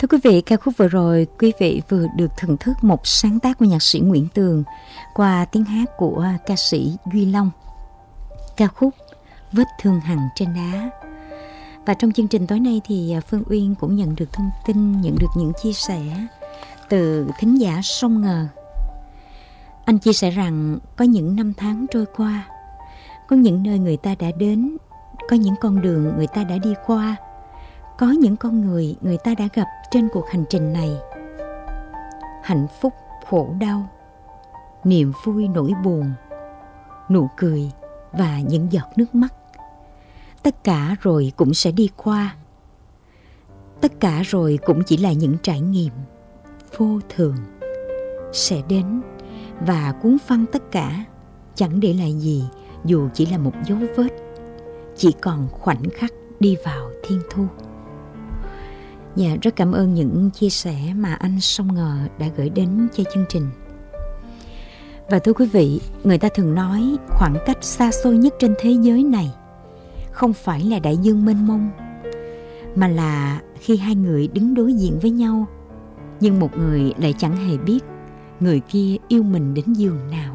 Thưa quý vị, ca khúc vừa rồi quý vị vừa được thưởng thức một sáng tác của nhạc sĩ Nguyễn Tường qua tiếng hát của ca sĩ Duy Long. Ca khúc Vết thương hằn trên đá. Và trong chương trình tối nay thì Phương Uyên cũng nhận được thông tin, nhận được những chia sẻ từ thính giả Sông Ngờ. Anh chia sẻ rằng có những năm tháng trôi qua, có những nơi người ta đã đến, có những con đường người ta đã đi qua, có những con người người ta đã gặp trên cuộc hành trình này. Hạnh phúc, khổ đau, niềm vui, nỗi buồn, nụ cười và những giọt nước mắt. Tất cả rồi cũng sẽ đi qua. Tất cả rồi cũng chỉ là những trải nghiệm vô thường sẽ đến và cuốn phăng tất cả, chẳng để lại gì dù chỉ là một dấu vết, chỉ còn khoảnh khắc đi vào thiên thu. Dạ, rất cảm ơn những chia sẻ mà anh Sông Ngờ đã gửi đến cho chương trình. Và thưa quý vị, người ta thường nói khoảng cách xa xôi nhất trên thế giới này không phải là đại dương mênh mông, mà là khi hai người đứng đối diện với nhau, nhưng một người lại chẳng hề biết người kia yêu mình đến giường nào.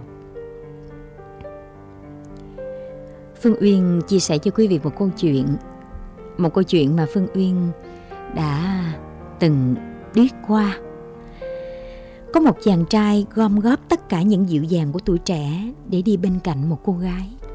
Phương Uyên chia sẻ cho quý vị một câu chuyện mà Phương Uyên đã từng biết qua. Có một chàng trai gom góp tất cả những dịu dàng của tuổi trẻ để đi bên cạnh một cô gái.